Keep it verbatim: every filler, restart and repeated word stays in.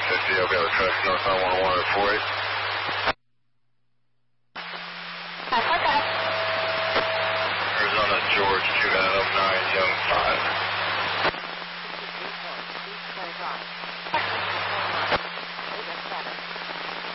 fifty, I'll be able to traffic north on one oh one at four eight. That's okay. Arizona George two nine oh nine, Young five. Very wrong.